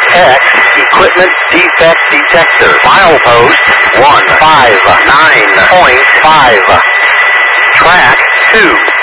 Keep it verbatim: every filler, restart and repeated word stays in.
X Equipment Defect Detector. Milepost one five nine point five. Track two.